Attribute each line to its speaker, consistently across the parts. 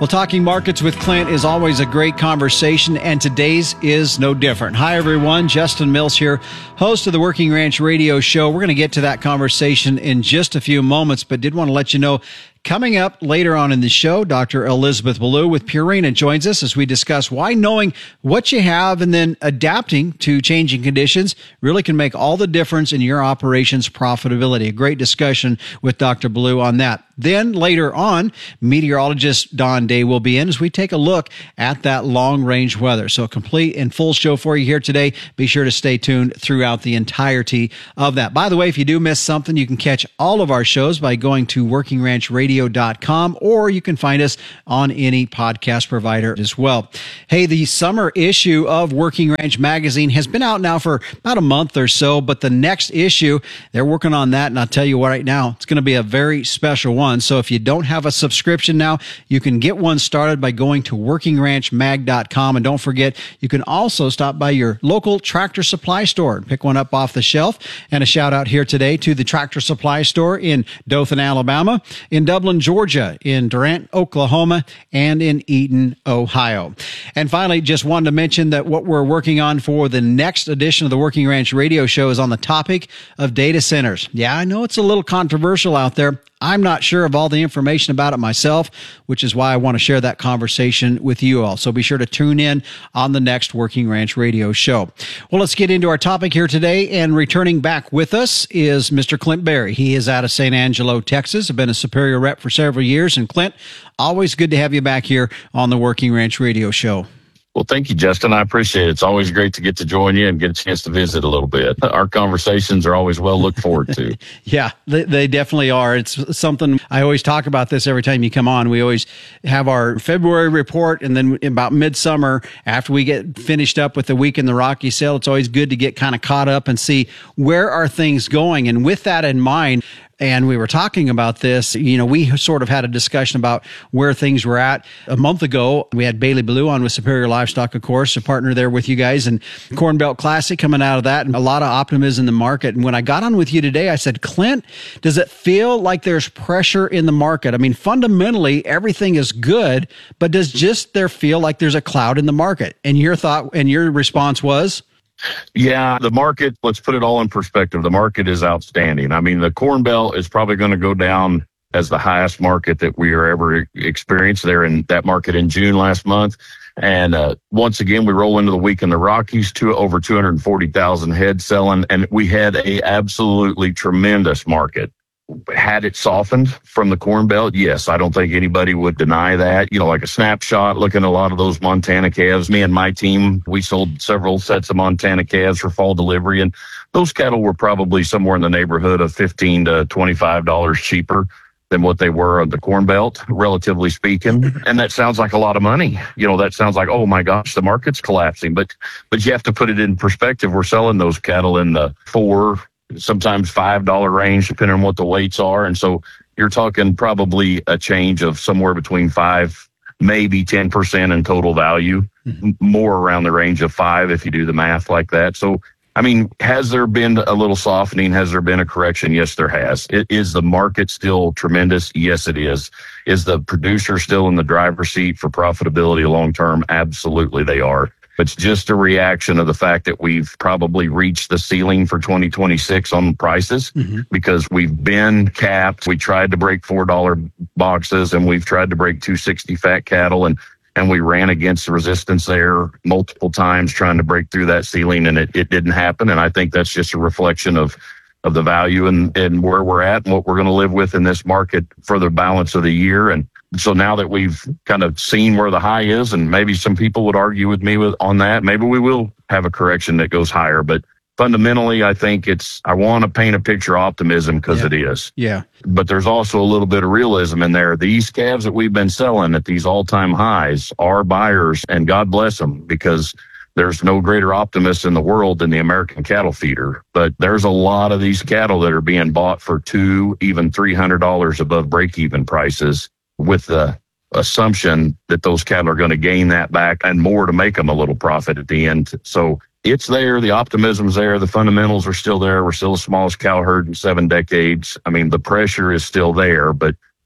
Speaker 1: Well, talking markets with Clint is always a great conversation, and today's is no different. Hi, everyone. Justin Mills here, host of the Working Ranch Radio Show. We're going to get to that conversation in just a few moments, but did want to let you know, coming up later on in the show, Dr. Elizabeth Ballou with Purina joins us as we discuss why knowing what you have and then adapting to changing conditions really can make all the difference in your operations profitability. A great discussion with Dr. Ballou on that. Then later on, meteorologist Don Day will be in as we take a look at that long-range weather. So a complete and full show for you here today. Be sure to stay tuned throughout the entirety of that. By the way, if you do miss something, you can catch all of our shows by going to workingranchradio.com, or you can find us on any podcast provider as well. Hey, the summer issue of Working Ranch Magazine has been out now for about a month or so, but the next issue, they're working on that, and I'll tell you what, right now, it's going to be a very special one. So if you don't have a subscription now, you can get one started by going to workingranchmag.com. And don't forget, you can also stop by your local Tractor Supply store and pick one up off the shelf. And a shout out here today to the Tractor Supply store in Dothan, Alabama, in Dublin, Georgia, in Durant, Oklahoma, and in Eaton, Ohio. And finally, just wanted to mention that what we're working on for the next edition of the Working Ranch Radio Show is on the topic of data centers. Yeah, I know it's a little controversial out there. I'm not sure of all the information about it myself, which is why I want to share that conversation with you all. So be sure to tune in on the next Working Ranch Radio Show. Well, let's get into our topic here today. And returning back with us is Mr. Clint Berry. He is out of St. Angelo, Texas. I've been a Superior rep for several years. And Clint, always good to have you back here on the Working Ranch Radio Show.
Speaker 2: Well, thank you, Justin. I appreciate it. It's always great to get to join you and get a chance to visit a little bit. Our conversations are always well looked forward to.
Speaker 1: Yeah, they definitely are. It's something I always talk about this every time you come on. We always have our February report, and then about midsummer, after we get finished up with the week in the Rocky sale, it's always good to get kind of caught up and see where are things going. And with that in mind, and we were talking about this, we sort of had a discussion about where things were at. A month ago, we had Bailey Ballou on with Superior Livestock, of course, a partner there with you guys, and Corn Belt Classic coming out of that, and a lot of optimism in the market. And when I got on with you today, I said, Clint, does it feel like there's pressure in the market? I mean, fundamentally, everything is good, but does just there feel like there's a cloud in the market? And your thought and your response was?
Speaker 2: Yeah, the market, let's put it all in perspective. The market is outstanding. I mean, the Corn Belt is probably going to go down as the highest market that we are ever experienced there in that market in June last month. And once again, we roll into the week in the Rockies to over 240,000 head selling. And we had a absolutely tremendous market. Had it softened from the Corn Belt? Yes, I don't think anybody would deny that. Like a snapshot, looking at a lot of those Montana calves. Me and my team, we sold several sets of Montana calves for fall delivery, and those cattle were probably somewhere in the neighborhood of $15 to $25 cheaper than what they were on the Corn Belt, relatively speaking. And that sounds like a lot of money. That sounds like, oh my gosh, the market's collapsing. But you have to put it in perspective. We're selling those cattle in the $4, sometimes $5 range, depending on what the weights are. And so you're talking probably a change of somewhere between 5, maybe 10% in total value, more around the range of 5 if you do the math like that. So, I mean, has there been a little softening? Has there been a correction? Yes, there has. Is the market still tremendous? Yes, it is. Is the producer still in the driver's seat for profitability long term? Absolutely, they are. It's just a reaction of the fact that we've probably reached the ceiling for 2026 on prices because we've been capped. We tried to break $4 boxes, and we've tried to break $260 fat cattle, and we ran against the resistance there multiple times trying to break through that ceiling, and it didn't happen. And I think that's just a reflection of the value and where we're at and what we're going to live with in this market for the balance of the year. And so now that we've kind of seen where the high is, and maybe some people would argue with me on that, maybe we will have a correction that goes higher. But fundamentally, I think I want to paint a picture of optimism because it is.
Speaker 1: Yeah.
Speaker 2: But there's also a little bit of realism in there. These calves that we've been selling at these all-time highs are buyers, and God bless them, because there's no greater optimist in the world than the American cattle feeder. But there's a lot of these cattle that are being bought for $200, even $300 above break-even prices, with the assumption that those cattle are going to gain that back and more to make them a little profit at the end. So it's there. The optimism's there. The fundamentals are still there. We're still the smallest cow herd in 7 decades. I mean, the pressure is still there, but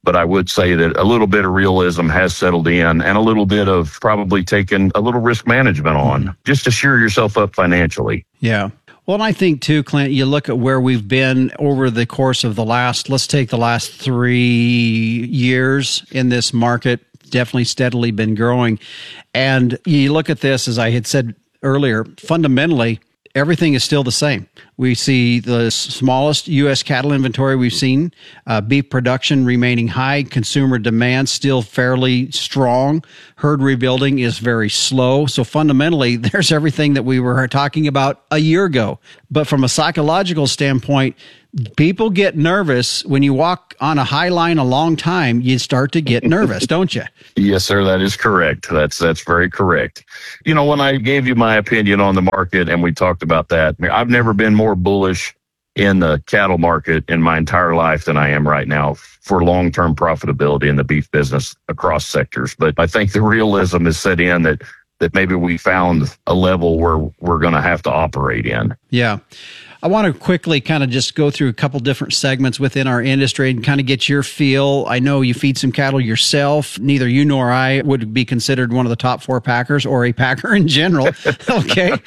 Speaker 2: But I would say that a little bit of realism has settled in and a little bit of probably taking a little risk management on just to shore yourself up financially.
Speaker 1: Yeah. Well, and I think too, Clint, you look at where we've been over the course of let's take the last 3 years in this market, definitely steadily been growing. And you look at this, as I had said earlier, fundamentally, everything is still the same. We see the smallest U.S. cattle inventory we've seen, beef production remaining high, consumer demand still fairly strong, herd rebuilding is very slow. So fundamentally, there's everything that we were talking about a year ago. But from a psychological standpoint, people get nervous when you walk on a high line a long time. You start to get nervous, don't you?
Speaker 2: Yes, sir. That is correct. That's very correct. You know, when I gave you my opinion on the market and we talked about that, I've never been more bullish in the cattle market in my entire life than I am right now for long-term profitability in the beef business across sectors. But I think the realism is set in that maybe we found a level where we're going to have to operate in.
Speaker 1: Yeah. I want to quickly kind of just go through a couple different segments within our industry and kind of get your feel. I know you feed some cattle yourself. Neither you nor I would be considered one of the top 4 packers or a packer in general. Okay.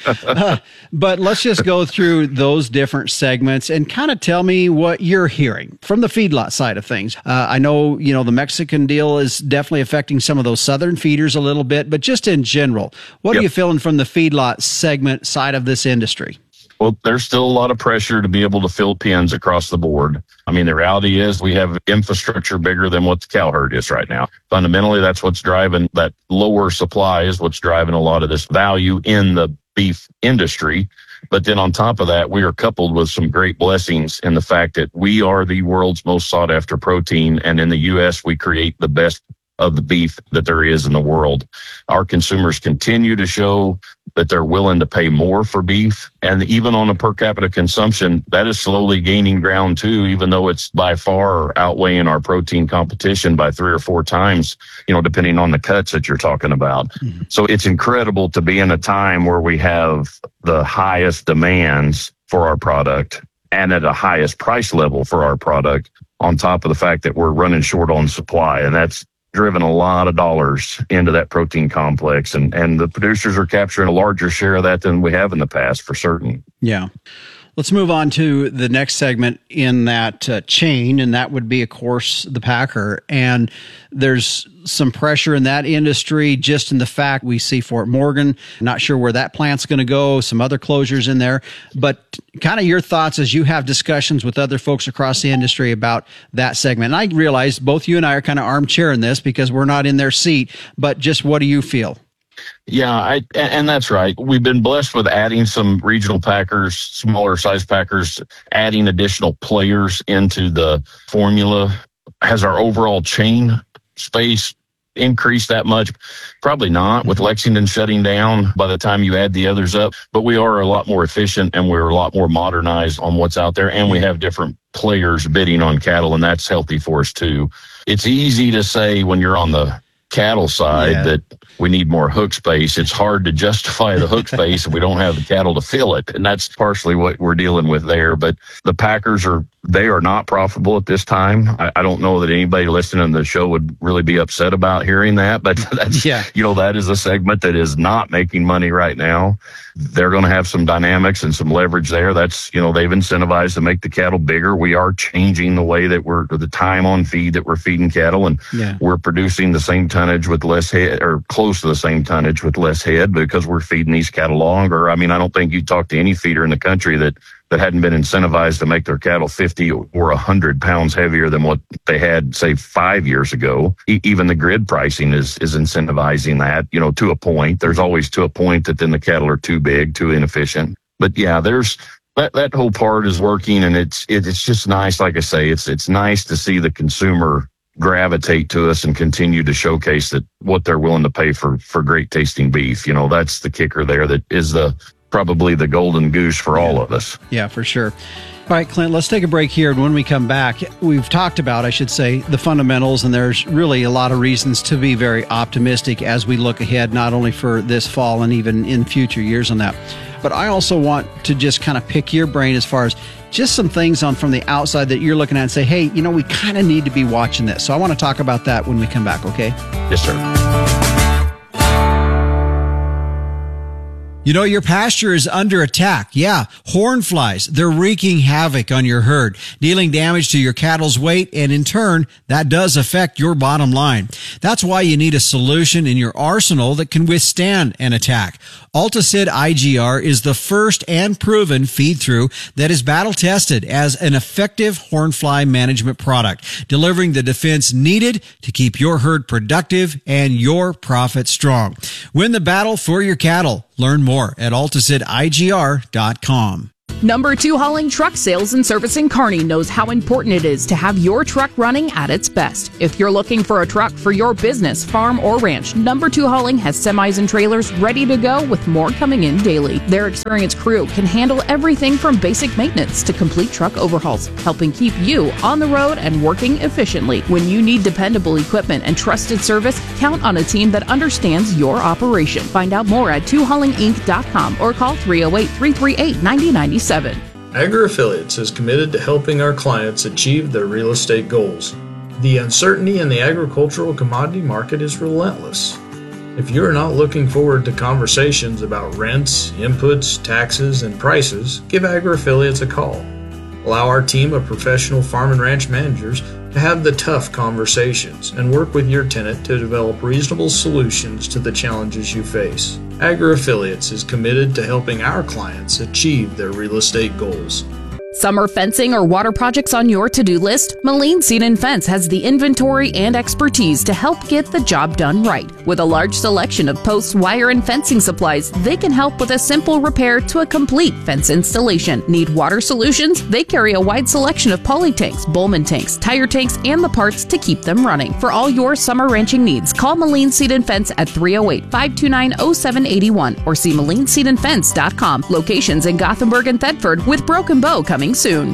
Speaker 1: But let's just go through those different segments and kind of tell me what you're hearing from the feedlot side of things. I know, the Mexican deal is definitely affecting some of those southern feeders a little bit, but just in general, what are you feeling from the feedlot segment side of this industry?
Speaker 2: Well, there's still a lot of pressure to be able to fill pens across the board. I mean, the reality is we have infrastructure bigger than what the cow herd is right now. Fundamentally, that's what's driving that lower supply is what's driving a lot of this value in the beef industry. But then on top of that, we are coupled with some great blessings in the fact that we are the world's most sought after protein. And in the U.S., we create the best of the beef that there is in the world. Our consumers continue to show that they're willing to pay more for beef. And even on a per capita consumption, that is slowly gaining ground too, even though it's by far outweighing our protein competition by 3 or 4 times, depending on the cuts that you're talking about. Mm-hmm. So it's incredible to be in a time where we have the highest demands for our product and at a highest price level for our product, on top of the fact that we're running short on supply. And that's driven a lot of dollars into that protein complex, and the producers are capturing a larger share of that than we have in the past, for certain.
Speaker 1: Yeah. Let's move on to the next segment in that chain, and that would be, of course, the packer. And there's some pressure in that industry just in the fact we see Fort Morgan, not sure where that plant's going to go, some other closures in there. But kind of your thoughts as you have discussions with other folks across the industry about that segment. And I realize both you and I are kind of armchair in this because we're not in their seat, but just what do you feel?
Speaker 2: Yeah, and that's right. We've been blessed with adding some regional packers, smaller size packers, adding additional players into the formula. Has our overall chain space increased that much? Probably not, with Lexington shutting down by the time you add the others up. But we are a lot more efficient and we're a lot more modernized on what's out there. And we have different players bidding on cattle, and that's healthy for us too. It's easy to say when you're on the cattle side that we need more hook space. It's hard to justify the hook space if we don't have the cattle to fill it. And that's partially what we're dealing with there. But the packers are not profitable at this time. I don't know that anybody listening to the show would really be upset about hearing that, but that's, that is a segment that is not making money right now. They're going to have some dynamics and some leverage there. That's, they've incentivized to make the cattle bigger. We are changing the way that the time on feed that we're feeding cattle, and we're producing the same tonnage with less head, or close to the same tonnage with less head, because we're feeding these cattle longer. I mean, I don't think you talk to any feeder in the country that hadn't been incentivized to make their cattle 50 or 100 pounds heavier than what they had, say, 5 years ago. Even the grid pricing is incentivizing that, to a point. There's always to a point that then the cattle are too big, too inefficient. But there's that whole part is working, and it's just nice. Like I say, it's nice to see the consumer gravitate to us and continue to showcase that what they're willing to pay for great tasting beef. That's the kicker there. That is probably the golden goose for all of us.
Speaker 1: Yeah, for sure. All right, Clint, let's take a break here. And when we come back, we've talked about, I should say, the fundamentals, and there's really a lot of reasons to be very optimistic as we look ahead, not only for this fall and even in future years on that. But I also want to just kind of pick your brain as far as just some things on from the outside that you're looking at and say, hey, we kind of need to be watching this. So I want to talk about that when we come back, okay?
Speaker 2: Yes, sir.
Speaker 1: Your pasture is under attack. Yeah, horn flies. They're wreaking havoc on your herd, dealing damage to your cattle's weight, and in turn, that does affect your bottom line. That's why you need a solution in your arsenal that can withstand an attack. Alticid IGR is the first and proven feed-through that is battle-tested as an effective hornfly management product, delivering the defense needed to keep your herd productive and your profit strong. Win the battle for your cattle. Learn more at AlticidIGR.com.
Speaker 3: Number 2 Hauling Truck Sales and Servicing Kearney knows how important it is to have your truck running at its best. If you're looking for a truck for your business, farm, or ranch, Number 2 Hauling has semis and trailers ready to go with more coming in daily. Their experienced crew can handle everything from basic maintenance to complete truck overhauls, helping keep you on the road and working efficiently. When you need dependable equipment and trusted service, count on a team that understands your operation. Find out more at 2haulinginc.com or call 308-338-9097.
Speaker 4: AgriAffiliates is committed to helping our clients achieve their real estate goals. The uncertainty in the agricultural commodity market is relentless. If you're not looking forward to conversations about rents, inputs, taxes, and prices, give AgriAffiliates a call. Allow our team of professional farm and ranch managers to have the tough conversations and work with your tenant to develop reasonable solutions to the challenges you face. AgriAffiliates is committed to helping our clients achieve their real estate goals.
Speaker 3: Summer fencing or water projects on your to-do list? Moline Seed and Fence has the inventory and expertise to help get the job done right. With a large selection of posts, wire, and fencing supplies, they can help with a simple repair to a complete fence installation. Need water solutions? They carry a wide selection of poly tanks, Bowman tanks, tire tanks, and the parts to keep them running. For all your summer ranching needs, call Moline Seed and Fence at 308-529-0781 or see MolineSeedandFence.com. Locations in Gothenburg and Thetford, with Broken Bow coming soon.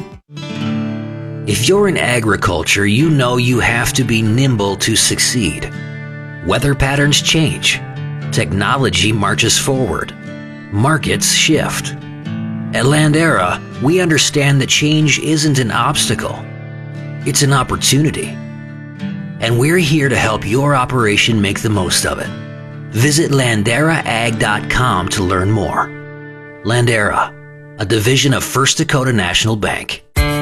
Speaker 5: If you're in agriculture, you know you have to be nimble to succeed. Weather patterns change. Technology marches forward. Markets shift. At Landera, we understand that change isn't an obstacle. It's an opportunity. And we're here to help your operation make the most of it. Visit LanderaAg.com to learn more. Landera, a division of First Dakota National Bank.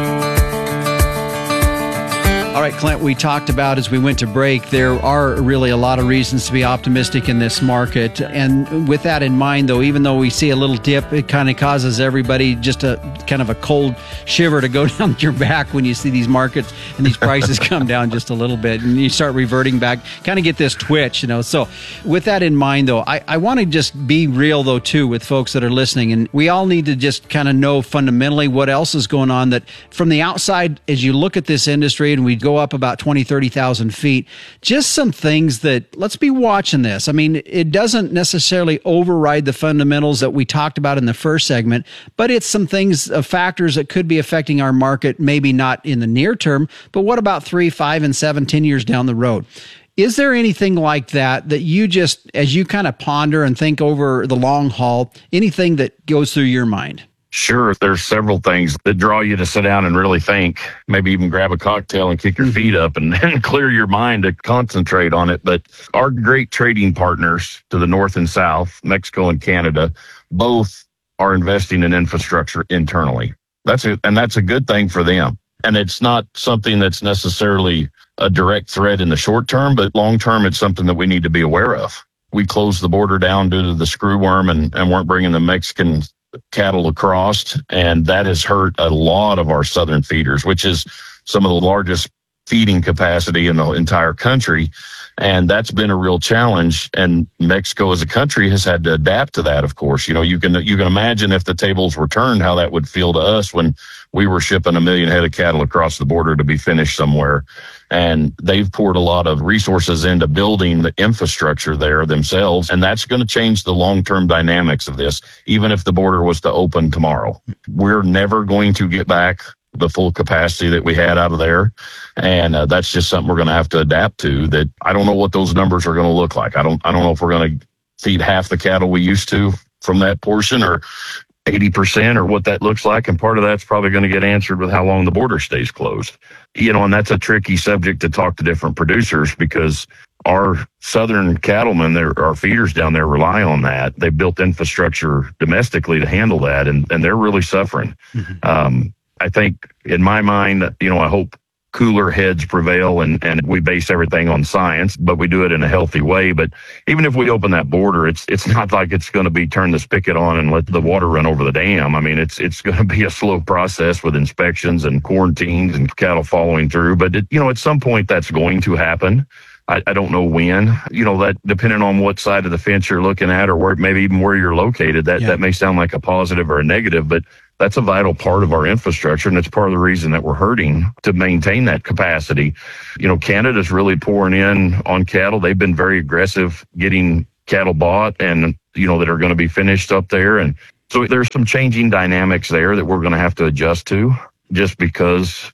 Speaker 1: All right, Clint, we talked about as we went to break, there are really a lot of reasons to be optimistic in this market. And with that in mind, though, even though we see a little dip, it kind of causes everybody just a kind of a cold shiver to go down your back when you see these markets and these prices come down just a little bit and you start reverting back, kind of get this twitch, So with that in mind, though, I want to just be real, though, too, with folks that are listening. And we all need to just kind of know fundamentally what else is going on, that from the outside, as you look at this industry and we go up about 20, 30,000 feet, just some things that let's be watching this. I mean, it doesn't necessarily override the fundamentals that we talked about in the first segment, but it's some things, factors that could be affecting our market, maybe not in the near term, but what about 3, 5, and 7, 10 years down the road? Is there anything like that you just, as you kind of ponder and think over the long haul, anything that goes through your mind?
Speaker 2: Sure. There's several things that draw you to sit down and really think, maybe even grab a cocktail and kick your feet up and clear your mind to concentrate on it. But our great trading partners to the north and south, Mexico and Canada, both are investing in infrastructure internally. That's a good thing for them. And it's not something that's necessarily a direct threat in the short term, but long term, it's something that we need to be aware of. We closed the border down due to the screwworm and weren't bringing the Mexican cattle across, and that has hurt a lot of our southern feeders, which is some of the largest feeding capacity in the entire country. And that's been a real challenge. And Mexico as a country has had to adapt to that, of course. You can imagine if the tables were turned, how that would feel to us when we were shipping 1 million head of cattle across the border to be finished somewhere. And they've poured a lot of resources into building the infrastructure there themselves. And that's going to change the long-term dynamics of this, even if the border was to open tomorrow. We're never going to get back the full capacity that we had out of there. And that's just something we're going to have to adapt to. That I don't know what those numbers are going to look like. I don't know if we're going to feed half the cattle we used to from that portion, or 80% or what that looks like. And part of that's probably going to get answered with how long the border stays closed. And that's a tricky subject to talk to different producers, because our southern cattlemen, our feeders down there rely on that. They've built infrastructure domestically to handle that, and they're really suffering. Mm-hmm. I think in my mind, I hope cooler heads prevail and we base everything on science, but we do it in a healthy way. But even if we open that border, it's not like it's going to be turn the spigot on and let the water run over the dam. I mean, it's going to be a slow process with inspections and quarantines and cattle following through. But at some point that's going to happen. I don't know when, that depending on what side of the fence you're looking at, or maybe even where you're located, that may sound like a positive or a negative, but that's a vital part of our infrastructure. And it's part of the reason that we're hurting to maintain that capacity. Canada's really pouring in on cattle. They've been very aggressive getting cattle bought and, that are going to be finished up there. And so there's some changing dynamics there that we're going to have to adjust to, just because,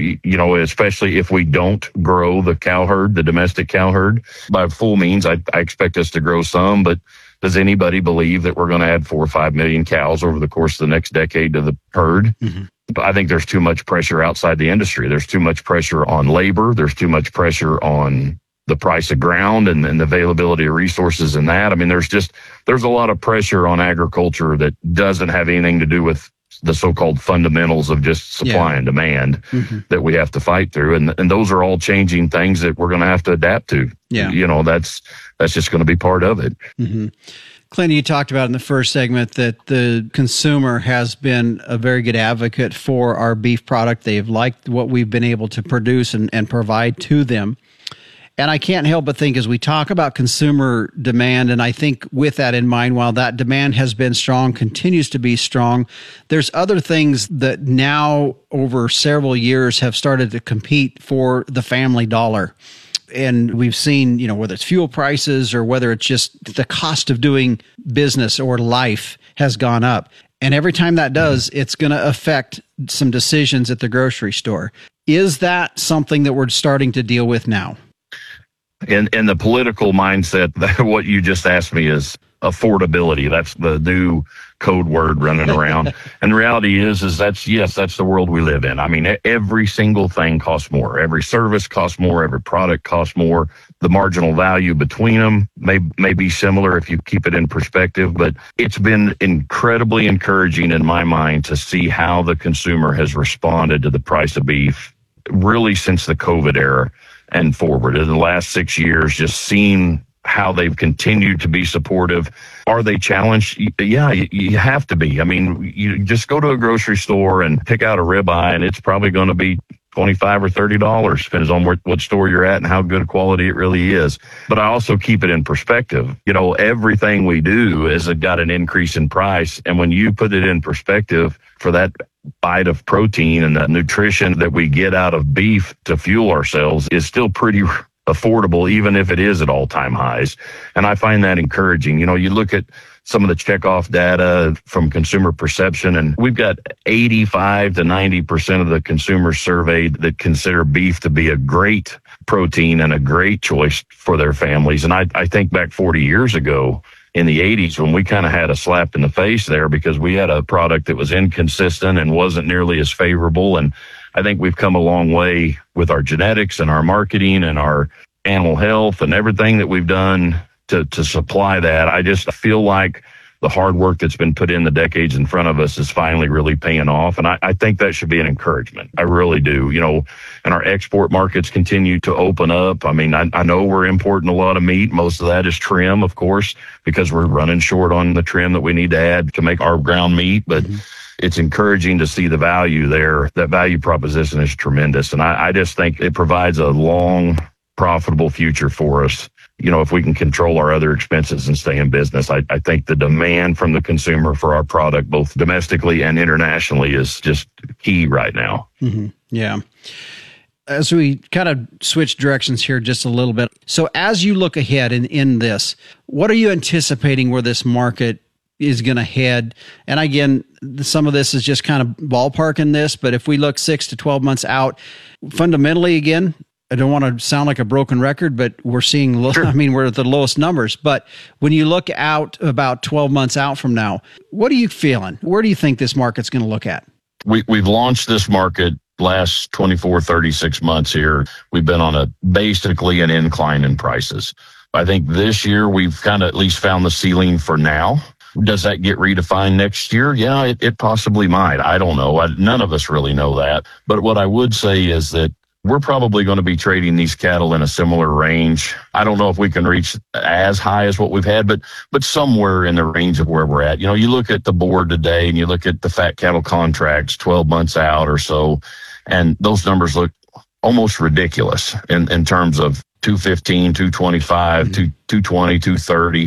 Speaker 2: especially if we don't grow the cow herd, the domestic cow herd by full means. I expect us to grow some, but does anybody believe that we're going to add 4 or 5 million cows over the course of the next decade to the herd? Mm-hmm. But I think there's too much pressure outside the industry. There's too much pressure on labor. There's too much pressure on the price of ground and the availability of resources in that. I mean, there's a lot of pressure on agriculture that doesn't have anything to do with the so-called fundamentals of just supply and demand that we have to fight through. And those are all changing things that we're going to have to adapt to. Yeah. That's just going to be part of it.
Speaker 1: Mm-hmm. Clint, you talked about in the first segment that the consumer has been a very good advocate for our beef product. They've liked what we've been able to produce and provide to them. And I can't help but think as we talk about consumer demand, and I think with that in mind, while that demand has been strong, continues to be strong, there's other things that now over several years have started to compete for the family dollar. And we've seen, whether it's fuel prices or whether it's just the cost of doing business or life has gone up. And every time that does, it's going to affect some decisions at the grocery store. Is that something that we're starting to deal with now?
Speaker 2: In the political mindset, what you just asked me is affordability. That's the new code word running around. And the reality is that's the world we live in. I mean, every single thing costs more. Every service costs more. Every product costs more. The marginal value between them may be similar if you keep it in perspective, but it's been incredibly encouraging in my mind to see how the consumer has responded to the price of beef really since the COVID era and forward. In the last 6 years, just seeing how they've continued to be supportive. Are they challenged? Yeah, you have to be. I mean, you just go to a grocery store and pick out a ribeye, and it's probably going to be $25 or $30, depends on what store you're at and how good quality it really is. But I also keep it in perspective. Everything we do has got an increase in price. And when you put it in perspective for that bite of protein and that nutrition that we get out of beef to fuel ourselves is still pretty affordable, even if it is at all-time highs. And I find that encouraging. You look at some of the checkoff data from consumer perception, and we've got 85 to 90% of the consumers surveyed that consider beef to be a great protein and a great choice for their families. And I think back 40 years ago in the 80s when we kind of had a slap in the face there because we had a product that was inconsistent and wasn't nearly as favorable. And I think we've come a long way with our genetics and our marketing and our animal health and everything that we've done to supply that. I just feel like the hard work that's been put in the decades in front of us is finally really paying off. And I think that should be an encouragement. I really do. And our export markets continue to open up. I mean, I know we're importing a lot of meat. Most of that is trim, of course, because we're running short on the trim that we need to add to make our ground meat. But it's encouraging to see the value there. That value proposition is tremendous. And I just think it provides a long, profitable future for us. If we can control our other expenses and stay in business, I think the demand from the consumer for our product, both domestically and internationally, is just key right now. Mm-hmm.
Speaker 1: Yeah. As we kind of switch directions here just a little bit. So as you look ahead in this, what are you anticipating where this market is going to head? And again, some of this is just kind of ballparking this, but if we look 6 to 12 months out, fundamentally, again, I don't want to sound like a broken record, but we're seeing,
Speaker 2: Sure.
Speaker 1: we're at the lowest numbers. But when you look out about 12 months out from now, what are you feeling? Where do you think this market's going to look at?
Speaker 2: We've launched this market last 24, 36 months here. We've been on basically an incline in prices. I think this year we've kind of at least found the ceiling for now. Does that get redefined next year? Yeah, it possibly might. I don't know. None of us really know that. But what I would say is that we're probably going to be trading these cattle in a similar range. I don't know if we can reach as high as what we've had, but somewhere in the range of where we're at. You look at the board today and you look at the fat cattle contracts 12 months out or so, and those numbers look almost ridiculous in terms of 215, 225, 220, 230.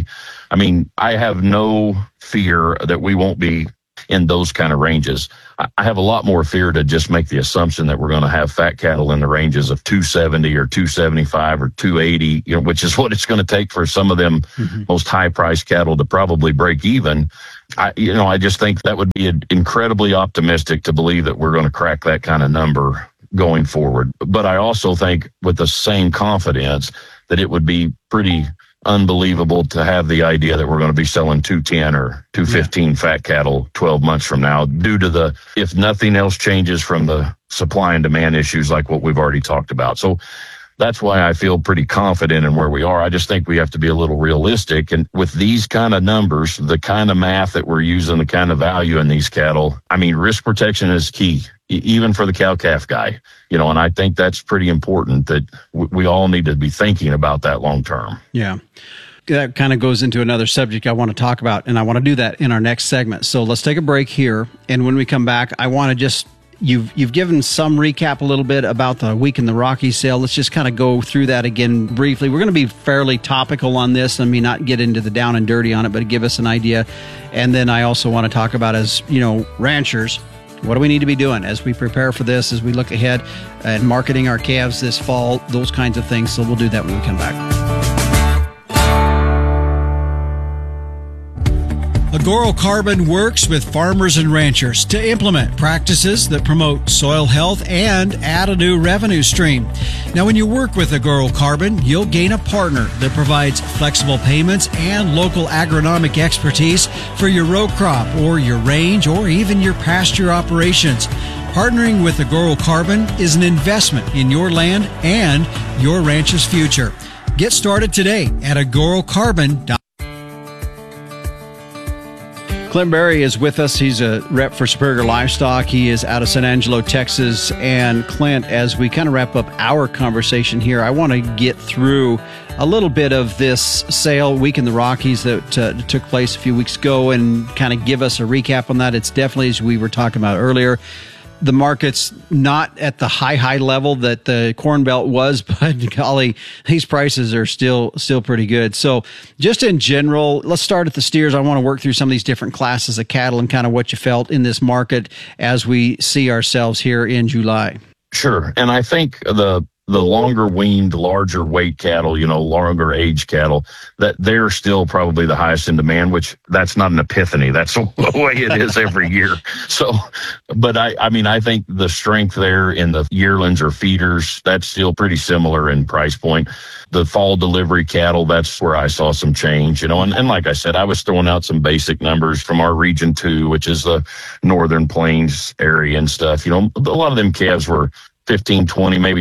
Speaker 2: I have no fear that we won't be in those kind of ranges. I have a lot more fear to just make the assumption that we're going to have fat cattle in the ranges of 270 or 275 or 280, which is what it's going to take for some of them most high priced cattle to probably break even. I just think that would be incredibly optimistic to believe that we're going to crack that kind of number going forward. But I also think with the same confidence that it would be pretty unbelievable to have the idea that we're going to be selling 210 or 215 fat cattle 12 months from now due to if nothing else changes from the supply and demand issues like what we've already talked about. So that's why I feel pretty confident in where we are. I just think we have to be a little realistic. And with these kind of numbers, the kind of math that we're using, the kind of value in these cattle, risk protection is key, even for the cow-calf guy. And I think that's pretty important that we all need to be thinking about that long term.
Speaker 1: Yeah. That kind of goes into another subject I want to talk about, and I want to do that in our next segment. So let's take a break here. And when we come back, I want to just, you've given some recap a little bit about the Week in the Rockies sale. Let's just kind of go through that again briefly. We're going to be fairly topical on this. Not get into the down and dirty on it, but give us an idea. And then I also want to talk about, as ranchers, what do we need to be doing as we prepare for this, as we look ahead and marketing our calves this fall, those kinds of things. So we'll do that when we come back. Agoro Carbon works with farmers and ranchers to implement practices that promote soil health and add a new revenue stream. Now, when you work with Agoro Carbon, you'll gain a partner that provides flexible payments and local agronomic expertise for your row crop or your range or even your pasture operations. Partnering with Agoro Carbon is an investment in your land and your ranch's future. Get started today at agorocarbon.com. Clint Berry is with us. He's a rep for Superior Livestock. He is out of San Angelo, Texas. And Clint, as we kind of wrap up our conversation here, I want to get through a little bit of this sale, Week in the Rockies, that took place a few weeks ago, and kind of give us a recap on that. It's definitely, as we were talking about earlier, the market's not at the high level that the Corn Belt was, but golly, these prices are still pretty good. So just in general, let's start at the steers. I want to work through some of these different classes of cattle and kind of what you felt in this market as we see ourselves here in July.
Speaker 2: Sure. And I think the longer weaned, larger weight cattle, longer age cattle, that they're still probably the highest in demand, which that's not an epiphany. That's the way it is every year. So, but I think the strength there in the yearlings or feeders, that's still pretty similar in price point. The fall delivery cattle, that's where I saw some change, and like I said, I was throwing out some basic numbers from our region 2, which is the Northern Plains area and stuff. A lot of them calves were $15, $20, maybe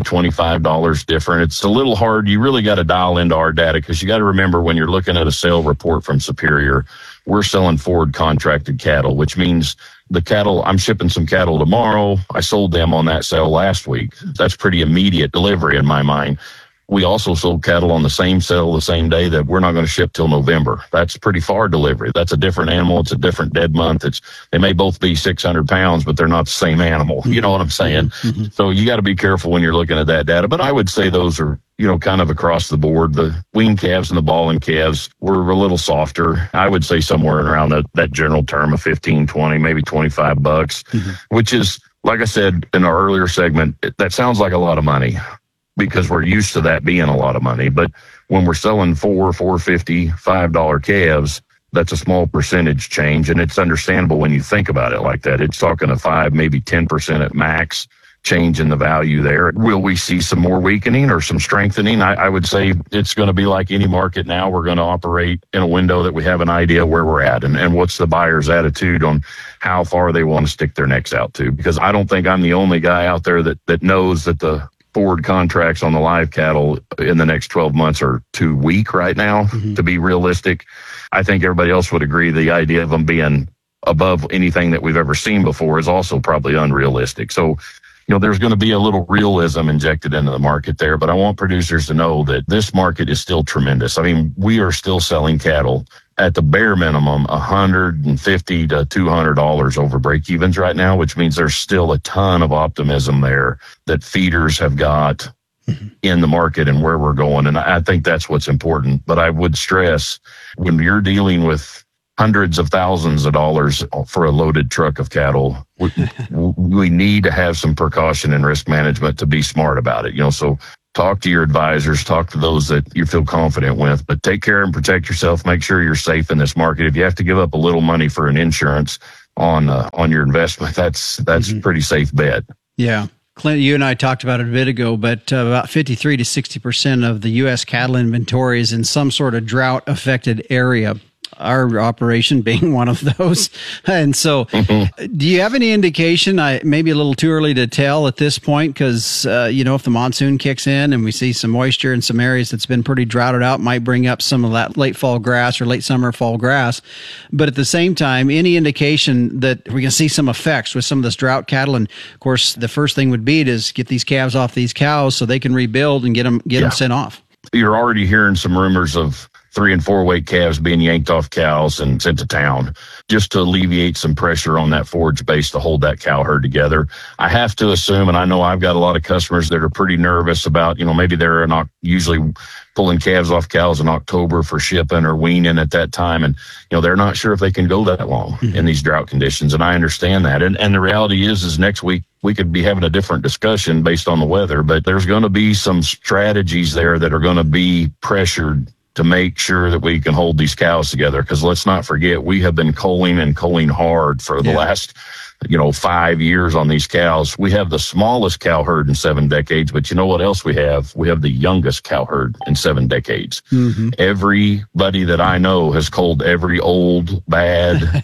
Speaker 2: $25 different. It's a little hard. You really got to dial into our data, because you got to remember, when you're looking at a sale report from Superior, we're selling forward contracted cattle, which means the cattle, I'm shipping some cattle tomorrow. I sold them on that sale last week. That's pretty immediate delivery in my mind. We also sold cattle on the same sale the same day that we're not going to ship till November. That's pretty far delivery. That's a different animal. It's a different dead month. They may both be 600 pounds, but they're not the same animal. You know what I'm saying? Mm-hmm. So you got to be careful when you're looking at that data. But I would say those are, kind of across the board. The weaned calves and the balling calves were a little softer. I would say somewhere around that general term of 15, 20, maybe $25, mm-hmm. which is, like I said in our earlier segment, that sounds like a lot of money, because we're used to that being a lot of money. But when we're selling $4.50, $5 calves, that's a small percentage change. And it's understandable when you think about it like that. It's talking to 5, maybe 10% at max change in the value there. Will we see some more weakening or some strengthening? I would say it's going to be like any market now. We're going to operate in a window that we have an idea where we're at and what's the buyer's attitude on how far they want to stick their necks out to. Because I don't think I'm the only guy out there that knows that the forward contracts on the live cattle in the next 12 months are too weak right now to be realistic. I think everybody else would agree the idea of them being above anything that we've ever seen before is also probably unrealistic. So, there's going to be a little realism injected into the market there, but I want producers to know that this market is still tremendous. I mean, we are still selling cattle at the bare minimum $150 to $200 over break evens right now, which means there's still a ton of optimism there that feeders have got in the market and where we're going. And I think that's what's important. But I would stress, when you're dealing with hundreds of thousands of dollars for a loaded truck of cattle, we need to have some precaution and risk management to be smart about it. So talk to your advisors, talk to those that you feel confident with, but take care and protect yourself. Make sure you're safe in this market. If you have to give up a little money for an insurance on your investment, that's a pretty safe bet.
Speaker 1: Yeah. Clint, you and I talked about it a bit ago, but about 53 to 60% of the U.S. cattle inventory is in some sort of drought-affected area. Our operation being one of those. And so do you have any indication, maybe a little too early to tell at this point, because, if the monsoon kicks in and we see some moisture in some areas that's been pretty droughted out, might bring up some of that late fall grass or late summer fall grass. But at the same time, any indication that we're going to see some effects with some of this drought cattle? And of course, the first thing would be to get these calves off these cows so they can rebuild and get them sent off.
Speaker 2: You're already hearing some rumors of 3 and 4 weight calves being yanked off cows and sent to town just to alleviate some pressure on that forage base to hold that cow herd together. I have to assume, and I know I've got a lot of customers that are pretty nervous about, maybe they're not usually pulling calves off cows in October for shipping or weaning at that time. And, they're not sure if they can go that long in these drought conditions. And I understand that. And the reality is next week we could be having a different discussion based on the weather, but there's going to be some strategies there that are going to be pressured to make sure that we can hold these cows together. Because let's not forget, we have been culling hard for the last 5 years on these cows. We have the smallest cow herd in 7 decades, but you know what else we have? We have the youngest cow herd in 7 decades. Everybody that I know has culled every old, bad,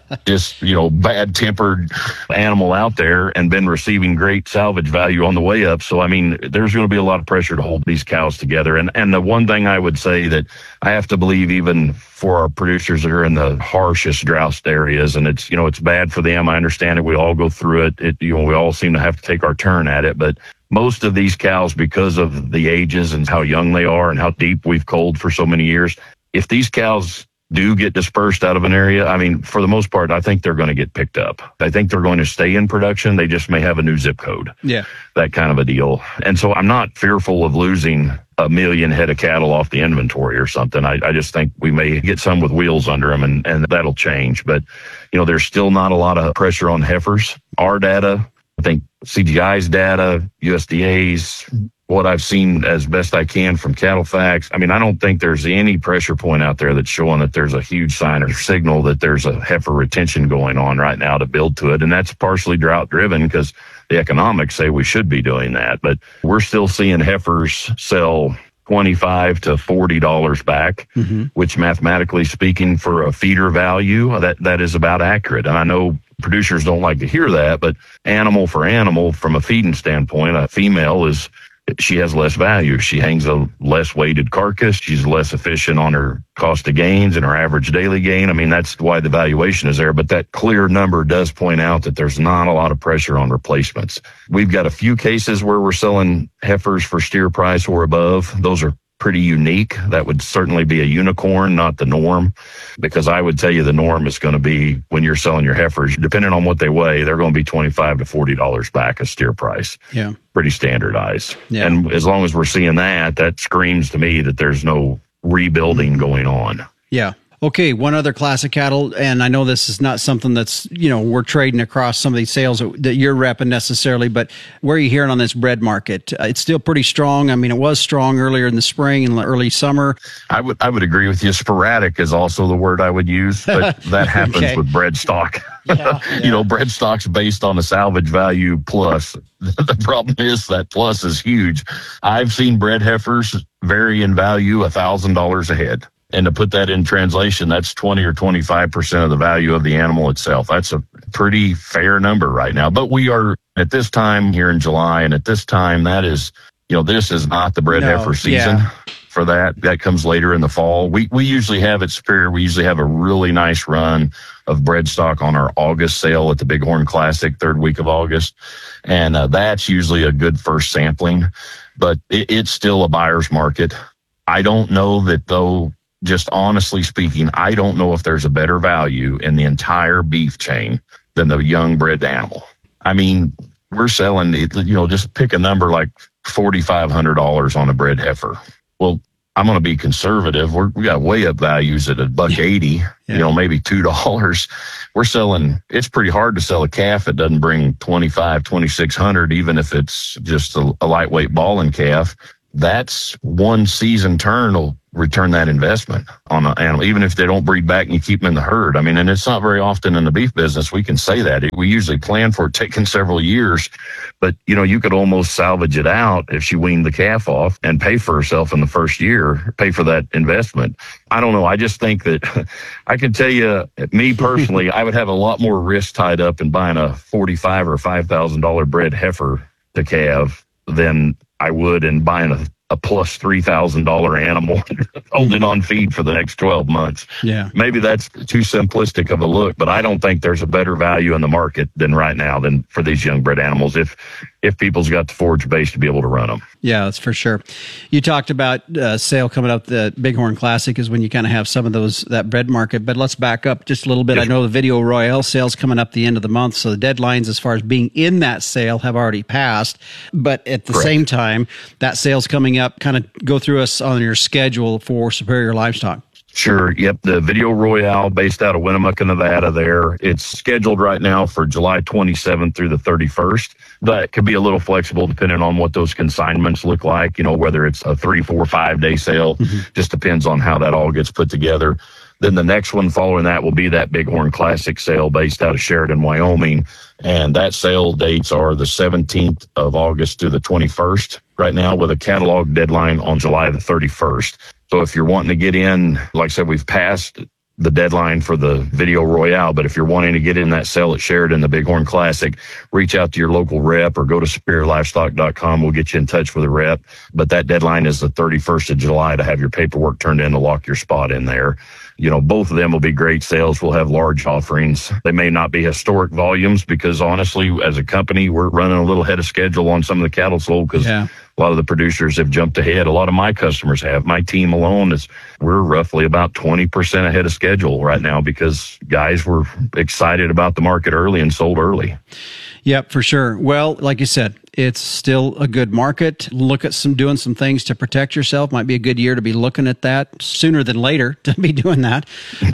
Speaker 2: bad-tempered animal out there and been receiving great salvage value on the way up. So, there's going to be a lot of pressure to hold these cows together. And the one thing I would say that I have to believe, even for our producers that are in the harshest drought areas, and it's bad for them. I understand it. We all go through it. We all seem to have to take our turn at it. But most of these cows, because of the ages and how young they are and how deep we've culled for so many years, if these cows do get dispersed out of an area, for the most part, I think they're going to get picked up. I think they're going to stay in production. They just may have a new zip code. Yeah. That kind of a deal. And so I'm not fearful of losing 1 million head of cattle off the inventory or something. I just think we may get some with wheels under them and that'll change. But, there's still not a lot of pressure on heifers. Our data, I think CGI's data, USDA's, what I've seen as best I can from Cattle Facts. I don't think there's any pressure point out there that's showing that there's a huge sign or signal that there's a heifer retention going on right now to build to it. And that's partially drought driven because the economics say we should be doing that. But we're still seeing heifers sell $25 to $40 back, which mathematically speaking for a feeder value, that is about accurate. And I know producers don't like to hear that, but animal for animal from a feeding standpoint, a female she has less value. She hangs a less weighted carcass. She's less efficient on her cost of gains and her average daily gain. That's why the valuation is there. But that clear number does point out that there's not a lot of pressure on replacements. We've got a few cases where we're selling heifers for steer price or above. Those are pretty unique. That would certainly be a unicorn, not the norm, because I would tell you the norm is going to be when you're selling your heifers, depending on what they weigh, they're going to be $25 to $40 back a steer price. Yeah. Pretty standardized. Yeah. And as long as we're seeing that screams to me that there's no rebuilding going on.
Speaker 1: Yeah. Okay, one other class of cattle, and I know this is not something that's, we're trading across some of these sales that you're repping necessarily, but where are you hearing on this bred market? It's still pretty strong. I mean, it was strong earlier in the spring and early summer.
Speaker 2: I would agree with you. Sporadic is also the word I would use, but that happens with bred stock. Yeah. Bred stock's based on a salvage value plus. The problem is that plus is huge. I've seen bred heifers vary in value $1,000 a head. And to put that in translation, that's 20 or 25% of the value of the animal itself. That's a pretty fair number right now. But we are at this time here in July, and at this time, that is, this is not the bred heifer season for that. That comes later in the fall. We usually have at Superior, we usually have a really nice run of bred stock on our August sale at the Bighorn Classic, third week of August. And that's usually a good first sampling, but it's still a buyer's market. I don't know that though. Just honestly speaking, I don't know if there's a better value in the entire beef chain than the young bred animal. I mean, we're selling, just pick a number like $4,500 on a bred heifer. Well, I'm going to be conservative. We got way up values at $1.80, maybe $2. We're selling, it's pretty hard to sell a calf that doesn't bring $2,600, even if it's just a lightweight balling calf. That's one season turn will return that investment on an animal, even if they don't breed back and you keep them in the herd. I mean, and it's not very often in the beef business we can say that. We usually plan for it taking several years, but you could almost salvage it out if she weaned the calf off and pay for herself in the first year, pay for that investment. I don't know. I just think that I can tell you, me personally, I would have a lot more risk tied up in buying a $45,000 or $5,000 bred heifer to calve than I would in buying a plus $3,000 animal holding on feed for the next 12 months.
Speaker 1: Yeah.
Speaker 2: Maybe that's too simplistic of a look, but I don't think there's a better value in the market than right now than for these young bred animals if people's got the forage base to be able to run them.
Speaker 1: Yeah, that's for sure. You talked about sale coming up. The Bighorn Classic is when you kind of have some of that bred market, but let's back up just a little bit. Yes. I know the Video Royale sale's coming up the end of the month, so the deadlines as far as being in that sale have already passed, but at the same time, that sale's coming up. Kind of go through us on your schedule for Superior Livestock.
Speaker 2: Sure. Yep. The Video Royale based out of Winnemucca, Nevada there. It's scheduled right now for July 27th through the 31st, but it could be a little flexible depending on what those consignments look like, whether it's a 3, 4, 5 day sale, just depends on how that all gets put together. Then the next one following that will be that Bighorn Classic sale based out of Sheridan, Wyoming. And that sale dates are the 17th of August through the 21st right now with a catalog deadline on July the 31st. So if you're wanting to get in, like I said, we've passed the deadline for the Video Royale, but if you're wanting to get in that sale at Sheridan, the Bighorn Classic, reach out to your local rep or go to superiorlivestock.com. We'll get you in touch with a rep. But that deadline is the 31st of July to have your paperwork turned in to lock your spot in there. Both of them will be great sales. We'll have large offerings. They may not be historic volumes because honestly, as a company, we're running a little ahead of schedule on some of the cattle sold because a lot of the producers have jumped ahead. A lot of my customers have. My team alone we're roughly about 20% ahead of schedule right now because guys were excited about the market early and sold early.
Speaker 1: Yep, for sure. Well, like you said, it's still a good market. Look at doing some things to protect yourself. Might be a good year to be looking at that sooner than later to be doing that.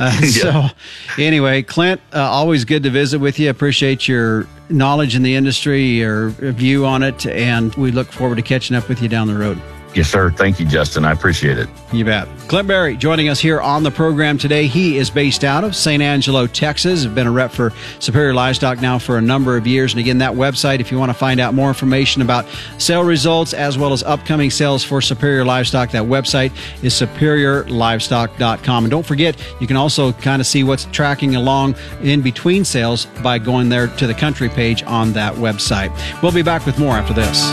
Speaker 1: So anyway, Clint, always good to visit with you. Appreciate your knowledge in the industry, your view on it, and we look forward to catching up with you down the road.
Speaker 2: Yes, sir. Thank you, Justin. I appreciate it.
Speaker 1: You bet. Clint Berry joining us here on the program today. He is based out of St. Angelo, Texas. Has been a rep for Superior Livestock now for a number of years. And again, that website, if you want to find out more information about sale results as well as upcoming sales for Superior Livestock, that website is superiorlivestock.com. And don't forget, you can also kind of see what's tracking along in between sales by going there to the country page on that website. We'll be back with more after this.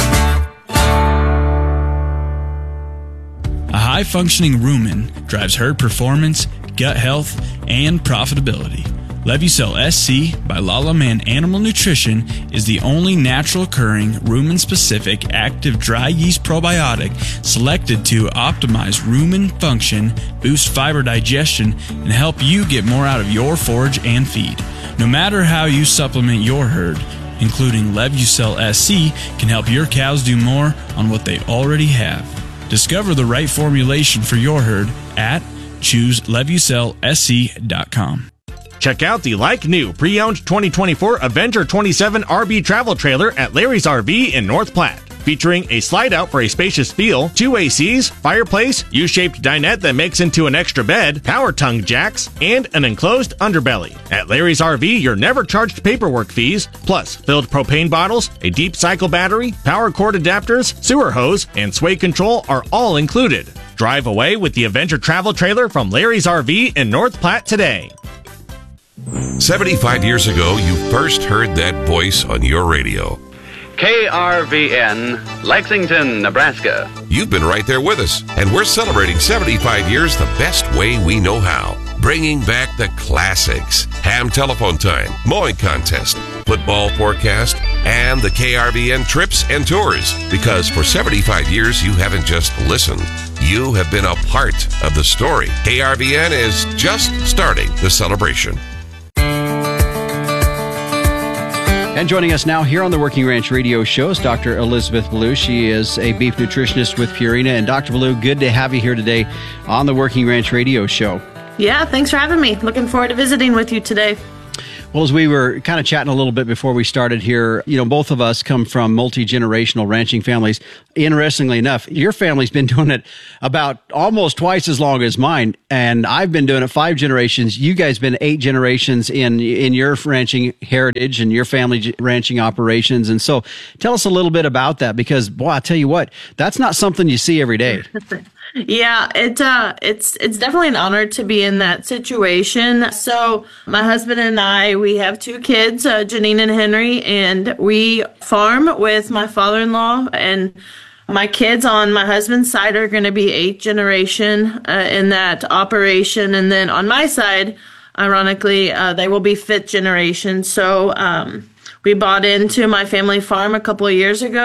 Speaker 6: A high-functioning rumen drives herd performance, gut health, and profitability. Levucel SC by Lala Man Animal Nutrition is the only natural-occurring rumen-specific active dry yeast probiotic selected to optimize rumen function, boost fiber digestion, and help you get more out of your forage and feed. No matter how you supplement your herd, including Levucel SC can help your cows do more on what they already have. Discover the right formulation for your herd at choose LevucelSC.com.
Speaker 7: Check out the like-new pre-owned 2024 Avenger 27 RB travel trailer at Larry's RV in North Platte. Featuring a slide-out for a spacious feel, 2 ACs, fireplace, U-shaped dinette that makes into an extra bed, power tongue jacks, and an enclosed underbelly. At Larry's RV, you're never charged paperwork fees, plus filled propane bottles, a deep cycle battery, power cord adapters, sewer hose, and sway control are all included. Drive away with the Avenger travel trailer from Larry's RV in North Platte today.
Speaker 8: 75 years ago, you first heard that voice on your radio.
Speaker 9: KRVN, Lexington, Nebraska.
Speaker 8: You've been right there with us, and we're celebrating 75 years the best way we know how. Bringing back the classics. Ham telephone time, mowing contest, football forecast, and the KRVN trips and tours. Because for 75 years, you haven't just listened. You have been a part of the story. KRVN is just starting the celebration.
Speaker 1: And joining us now here on the Working Ranch Radio Show is Dr. Elizabeth Ballou. She is a beef nutritionist with Purina. And Dr. Ballou, good to have you here today on the Working Ranch Radio Show.
Speaker 10: Yeah, thanks for having me. Looking forward to visiting with you today.
Speaker 1: Well, as we were kind of chatting a little bit before we started here, both of us come from multi-generational ranching families. Interestingly enough, your family's been doing it about almost twice as long as mine, and I've been doing it 5 generations. You guys been 8 generations in your ranching heritage and your family ranching operations. And so tell us a little bit about that, because, boy, I tell you what, that's not something you see every day.
Speaker 10: Yeah, it's definitely an honor to be in that situation. So my husband and I, we have 2 kids, Janine and Henry, and we farm with my father-in-law, and my kids on my husband's side are going to be 8th generation in that operation. And then on my side, ironically, they will be 5th generation. So we bought into my family farm a couple of years ago.